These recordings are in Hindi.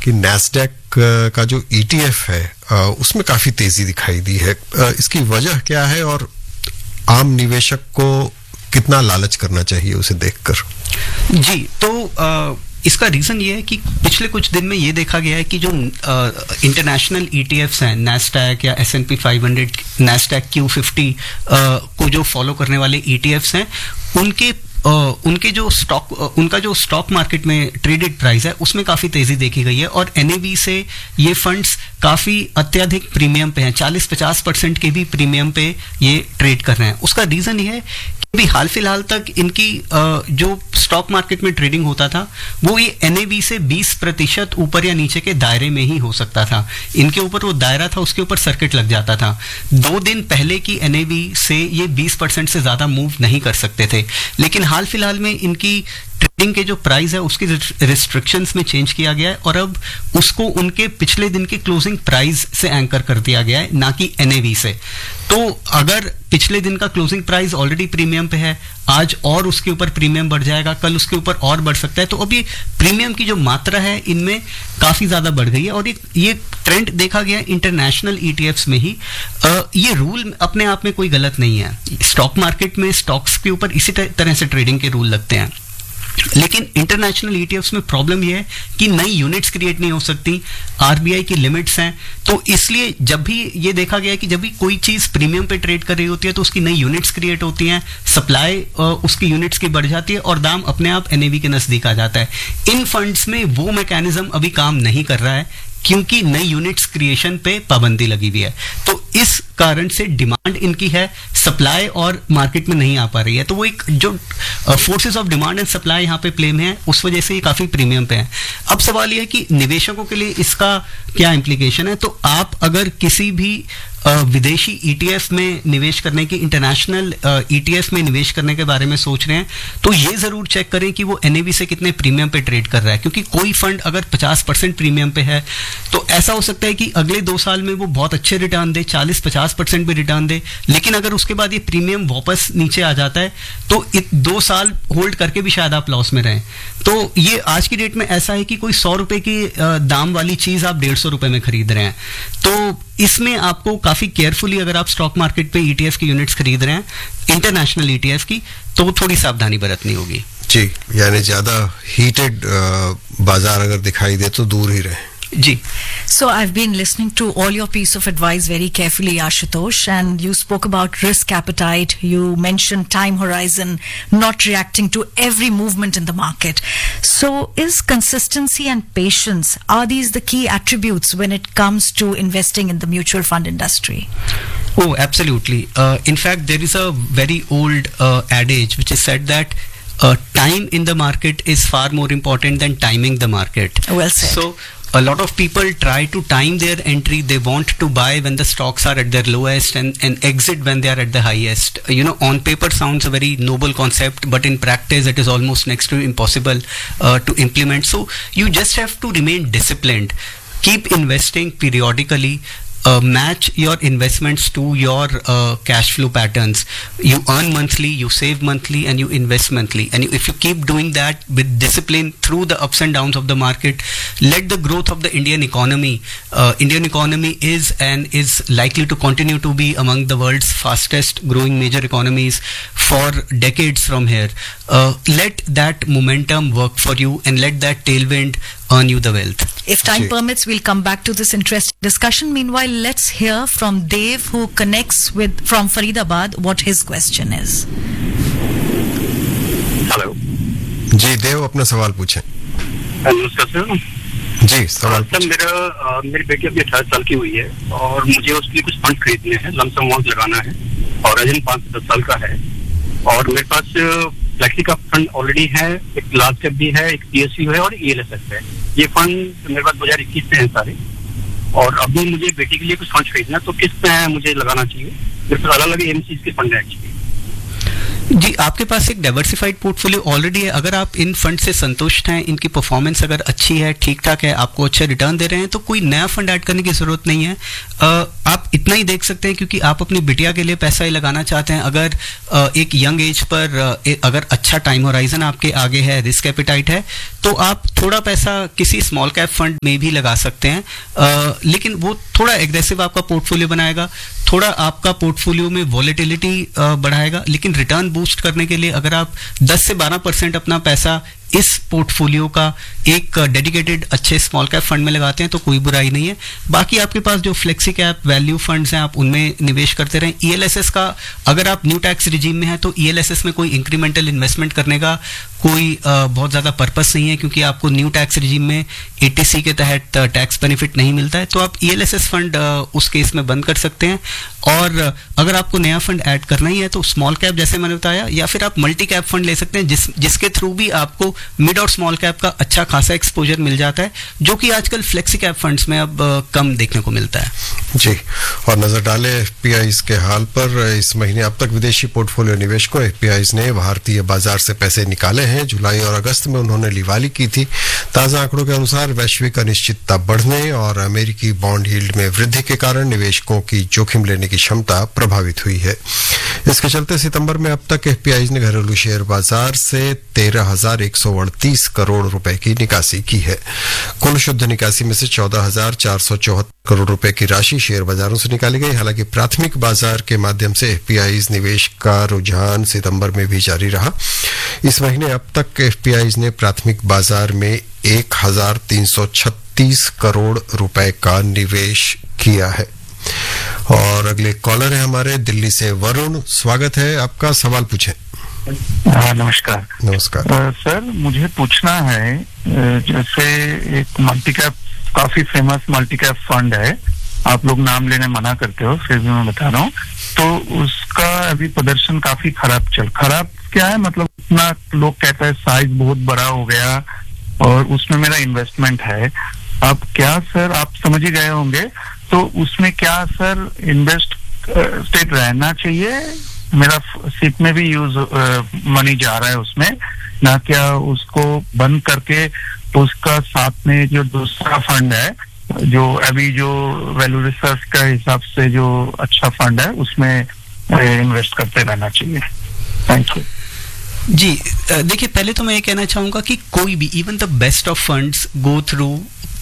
कि नैस्डैक का जो ETF है उसमें काफी तेजी दिखाई दी है. इसकी वजह क्या है और आम निवेशक को कितना लालच करना चाहिए उसे देखकर? जी, तो इसका रीजन ये है कि पिछले कुछ दिन में ये देखा गया है कि जो इंटरनेशनल ETFs हैं, नैस्डैक या S&P 500, नैस्डैक Q50 को जो फॉलो करने वाले ETFs हैं, उनका जो स्टॉक मार्केट में ट्रेडेड प्राइस है उसमें काफी तेजी देखी गई है और NAV से ये फंड्स काफी अत्यधिक प्रीमियम पे हैं. 40-50% के भी प्रीमियम पे ये ट्रेड कर रहे हैं. उसका रीजन ये है कि भी हाल फिलहाल तक इनकी जो स्टॉक मार्केट में ट्रेडिंग होता था वो ये NAV से 20% ऊपर या नीचे के दायरे में ही हो सकता था. इनके ऊपर वो दायरा था, उसके ऊपर सर्किट लग जाता था. 2 दिन पहले की NAV से ये 20% से ज्यादा मूव नहीं कर सकते थे. लेकिन हाल फिलहाल में इनकी ट्रेडिंग के जो प्राइस है उसकी रिस्ट्रिक्शंस में चेंज किया गया है और अब उसको उनके पिछले दिन के क्लोजिंग प्राइस से एंकर कर दिया गया है, ना कि NAV से. तो अगर पिछले दिन का क्लोजिंग प्राइस ऑलरेडी प्रीमियम पे है, आज और उसके ऊपर प्रीमियम बढ़ जाएगा, कल उसके ऊपर और बढ़ सकता है. तो अभी प्रीमियम की जो मात्रा है इनमें काफी ज्यादा बढ़ गई है और ये ट्रेंड देखा गया इंटरनेशनल ETFs में ही. ये रूल अपने आप में कोई गलत नहीं है. स्टॉक मार्केट में स्टॉक्स के ऊपर इसी तरह से ट्रेडिंग के रूल लगते हैं. लेकिन इंटरनेशनल ETFs में प्रॉब्लम यह है कि नई यूनिट्स क्रिएट नहीं हो सकती, RBI की लिमिट्स हैं. तो इसलिए जब भी ये देखा गया है कि जब भी कोई चीज प्रीमियम पे ट्रेड कर रही होती है तो उसकी नई यूनिट्स क्रिएट होती हैं, सप्लाई उसकी यूनिट्स की बढ़ जाती है और दाम अपने आप NAV के नजदीक आ जाता है. इन फंड्स में वो मैकेनिज्म अभी काम नहीं कर रहा है क्योंकि नई यूनिट्स क्रिएशन पे पाबंदी लगी हुई है. तो इस कारण से डिमांड इनकी है, सप्लाई और मार्केट में नहीं आ पा रही है. तो वो एक जो forces of demand and supply यहाँ पे प्ले में है, उस वजह से ये काफी प्रीमियम पे है. अब सवाल ये है कि निवेशकों के लिए इसका क्या इम्प्लीकेशन है. तो आप अगर किसी भी विदेशी ETF में निवेश करने की, इंटरनेशनल ETF में निवेश करने के बारे में सोच रहे हैं तो ये जरूर चेक करें कि वो NAV से कितने प्रीमियम पे ट्रेड कर रहा है. क्योंकि कोई फंड अगर 50% प्रीमियम पे है तो ऐसा हो सकता है कि अगले 2 साल में वो बहुत अच्छे रिटर्न दे, 40-50% भी रिटर्न दे. लेकिन अगर उसके बाद ये प्रीमियम वापस नीचे आ जाता है तो 2 साल होल्ड करके भी शायद आप लॉस में रहें. तो ये आज की डेट में ऐसा है कि कोई 100 रुपए की दाम वाली चीज आप 150 रुपए में खरीद रहे हैं. तो इसमें आपको काफी केयरफुली, अगर आप स्टॉक मार्केट पे ETF की यूनिट्स खरीद रहे हैं, इंटरनेशनल ETF की, तो थोड़ी सावधानी बरतनी होगी. जी, यानी ज्यादा हीटेड बाजार अगर दिखाई दे तो दूर ही रहे. जी. So I've been listening to all your piece of advice very carefully, Ashutosh, and you spoke about risk appetite. You mentioned time horizon, not reacting to every movement in the market. So is consistency and patience, are these the key attributes when it comes to investing in the mutual fund industry? Oh, absolutely. In fact, there is a very old adage which is said that time in the market is far more important than timing the market. Well said. So a lot of people try to time their entry. They want to buy when the stocks are at their lowest and exit when they are at the highest. You know, on paper sounds a very noble concept, but in practice it is almost next to impossible to implement. So you just have to remain disciplined. Keep investing periodically. Match your investments to your cash flow patterns. You earn monthly, you save monthly, and you invest monthly. And if you keep doing that with discipline through the ups and downs of the market, let the growth of the Indian economy is likely to continue to be among the world's fastest growing major economies for decades from here. Let that momentum work for you and let that tailwind earn you the wealth. If time permits, we'll come back to this interesting discussion. Meanwhile, let's hear from Dev, who connects from Faridabad, what his question is. Hello जी देव, अपना सवाल पूछें. नमस्कार सर. जी, सवाल सर, मेरी बेटी अभी 18 साल की हुई है और मुझे उसके लिए कुछ फंड खरीदने हैं, लमसम अमाउंट लगाना है और अजन 5 से 10 साल का है. और मेरे पास फ्लेक्सी का फंड ऑलरेडी है, एक लार्ज कैप भी है, एक PSU है और ELSS है. ये फंड मेरे पास 2021 से हैं सारे. और अभी मुझे बेटी के लिए कुछ फंड खरीदना है, तो किस पे मुझे लगाना चाहिए? मेरे पास अलग अलग AMCs के फंड है एक्चुअली. जी, आपके पास एक डाइवर्सिफाइड पोर्टफोलियो ऑलरेडी है. अगर आप इन फंड से संतुष्ट हैं, इनकी परफॉर्मेंस अगर अच्छी है, ठीक ठाक है, आपको अच्छे रिटर्न दे रहे हैं, तो कोई नया फंड ऐड करने की जरूरत नहीं है. आप इतना ही देख सकते हैं क्योंकि आप अपनी बिटिया के लिए पैसा ही लगाना चाहते हैं. अगर एक यंग एज पर अगर अच्छा टाइम होराइजन आपके आगे है, रिस्क एपिटाइट है, तो आप थोड़ा पैसा किसी स्मॉल कैप फंड में भी लगा सकते हैं, लेकिन वो थोड़ा एग्रेसिव आपका पोर्टफोलियो बनाएगा, थोड़ा आपका पोर्टफोलियो में वॉलेटिलिटी बढ़ाएगा, लेकिन रिटर्न बूस्ट करने के लिए अगर आप 10 से 12% अपना पैसा इस पोर्टफोलियो का एक डेडिकेटेड अच्छे स्मॉल कैप फंड में लगाते हैं तो कोई बुराई नहीं है। बाकी आपके पास जो फ्लेक्सी कैप वैल्यू फंड्स हैं आप उनमें निवेश करते रहें। ईएलएसएस का अगर आप न्यू टैक्स रिजीम में है तो ईएलएसएस में कोई इंक्रीमेंटल इन्वेस्टमेंट करने का कोई बहुत ज़्यादा पर्पस नहीं है, क्योंकि आपको न्यू टैक्स रिजीम में एटीसी के तहत टैक्स बेनिफिट नहीं मिलता है, तो आप ईएलएसएस फंड उस केस में बंद कर सकते हैं। और अगर आपको नया फंड ऐड करना ही है तो स्मॉल कैप जैसे मैंने बताया, या फिर आप मल्टी कैप फंड ले सकते हैं जिसके थ्रू भी आपको मिड और स्मॉल कैप का अच्छा खासा एक्सपोजर मिल जाता है, जो कि आजकल फ्लेक्सी कैप फंड्स में अब कम देखने को मिलता है। जी, और नजर डालें एफपीआईज के हाल पर। इस महीने अब तक विदेशी पोर्टफोलियो निवेशकों एफपीआईज ने भारतीय बाजार से पैसे निकाले हैं। जुलाई और अगस्त में उन्होंने लिवाली की थी। ताजा आंकड़ों के अनुसार वैश्विक अनिश्चितता बढ़ने और अमेरिकी बॉन्ड यील्ड में वृद्धि के कारण निवेशकों की जोखिम लेने की क्षमता प्रभावित हुई है। इसके चलते सितंबर में अब तक एफपीआईज ने घरेलू शेयर बाजार से 13,138 करोड़ रुपए की निकासी की है। कुल शुद्ध निकासी में से 14,474 करोड़ रुपए की राशि शेयर बाजारों से निकाली गई। हालांकि प्राथमिक बाजार के माध्यम से एफपीआईज निवेश का रुझान सितंबर में भी जारी रहा। इस महीने अब तक एफपीआईज ने प्राथमिक बाजार में 1,336 करोड़ रुपए का निवेश किया है। और अगले कॉलर है हमारे दिल्ली से वरुण, स्वागत है आपका, सवाल पूछें। नमस्कार। नमस्कार सर, मुझे पूछना है, जैसे एक मल्टी कैप काफी फेमस मल्टी कैप फंड है, आप लोग नाम लेने मना करते हो, फिर भी मैं बता रहा हूँ, तो उसका अभी प्रदर्शन काफी खराब क्या है, मतलब इतना लोग कहते हैं साइज बहुत बड़ा हो गया और उसमें मेरा इन्वेस्टमेंट है। अब क्या सर, आप समझ ही गए होंगे, तो उसमें क्या सर इन्वेस्ट स्टेट रहना चाहिए? मेरा सिप में भी यूज मनी जा रहा है उसमें, ना क्या उसको बंद करके उसका साथ में जो दूसरा फंड है, जो अभी जो वैल्यू रिसर्च का हिसाब से जो अच्छा फंड है, उसमें इन्वेस्ट करते रहना चाहिए? Thank you. जी, देखिए, पहले तो मैं ये कहना चाहूंगा कि कोई भी, even the best of funds go through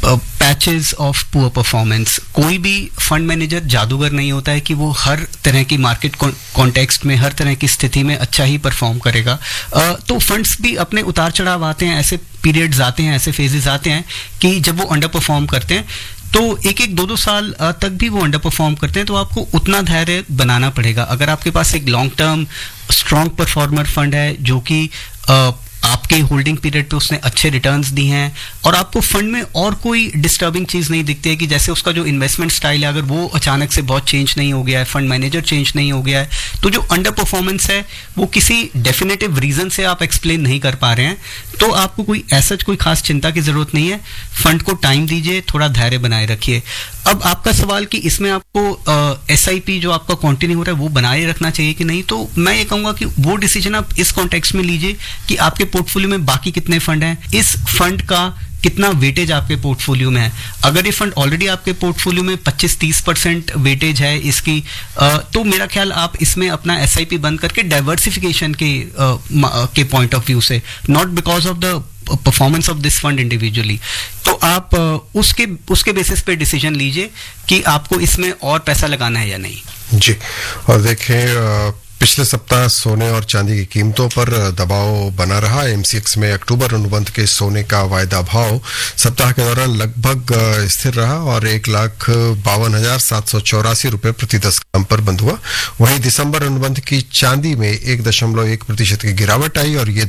patches of poor performance. कोई भी फंड मैनेजर जादूगर नहीं होता है कि वो हर तरह की मार्केट कॉन्टेक्स्ट में, हर तरह की स्थिति में अच्छा ही परफॉर्म करेगा। तो फंड्स भी अपने उतार चढ़ाव आते हैं, ऐसे पीरियड्स आते हैं, ऐसे फेजेस आते हैं कि जब वो अंडर परफॉर्म करते हैं, तो एक 2-2 साल तक भी वो अंडर परफॉर्म करते हैं, तो आपको उतना धैर्य बनाना पड़ेगा। अगर आपके पास एक long term strong performer fund है जो कि आपके होल्डिंग पीरियड पे उसने अच्छे रिटर्न्स दी हैं और आपको फंड में और कोई डिस्टर्बिंग चीज़ नहीं दिखती है कि जैसे उसका जो इन्वेस्टमेंट स्टाइल है अगर वो अचानक से बहुत चेंज नहीं हो गया है, फंड मैनेजर चेंज नहीं हो गया है, तो जो अंडर परफॉर्मेंस है वो किसी डेफिनेटिव रीजन से आप एक्सप्लेन नहीं कर पा रहे हैं, तो आपको कोई खास चिंता की जरूरत नहीं है। फंड को टाइम दीजिए, थोड़ा धैर्य बनाए रखिए। अब आपका सवाल कि इसमें आपको एसआईपी जो आपका कंटिन्यू हो रहा है वो बनाए रखना चाहिए कि नहीं, तो मैं ये कहूंगा कि वो डिसीजन आप इस कॉन्टेक्स्ट में लीजिए कि आपके पोर्टफोलियो में बाकी कितने फंड हैं, इस फंड का कितना वेटेज आपके पोर्टफोलियो में है। अगर ये फंड ऑलरेडी आपके पोर्टफोलियो में 25-30% वेटेज है इसकी, तो मेरा ख्याल आप इसमें अपना एसआईपी बंद करके डाइवर्सिफिकेशन के पॉइंट ऑफ व्यू से, not because of the performance of this fund individually, तो आप उसके बेसिस पे डिसीजन लीजिए कि आपको इसमें और पैसा लगाना है या नहीं। जी, और देखें पिछले सप्ताह सोने और चांदी की कीमतों पर दबाव बना रहा। एमसीएक्स में अक्टूबर अनुबंध के सोने का वायदा भाव सप्ताह के दौरान लगभग स्थिर रहा और 1,52,784 रुपए प्रति 10 ग्राम पर बंद हुआ। वहीं दिसंबर अनुबंध की चांदी में 1.1% की गिरावट आई और ये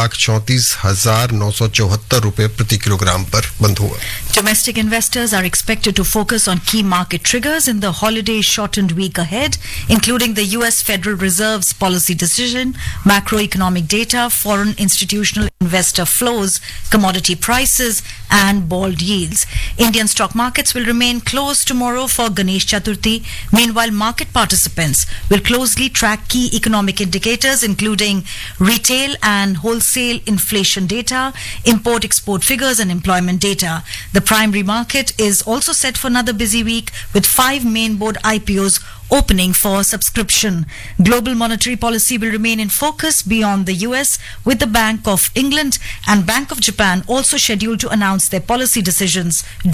2,34,974 रुपए प्रति किलोग्राम पर बंद हुआ। Domestic investors are expected to focus on key market triggers in the holiday shortened week ahead, including the US Federal Reserve's policy decision, macroeconomic data, foreign institutional investor flows, commodity prices, and bond yields. Indian stock markets will remain closed tomorrow for Ganesh Chaturthi. Meanwhile, market participants will closely track key economic indicators, including retail and wholesale inflation data, import-export figures, and employment data. The primary market is also set for another busy week with 5 main board IPOs opening for subscription. Global monetary policy will remain in focus beyond the US, with the Bank of England and Bank of Japan also scheduled to announce their policy decisions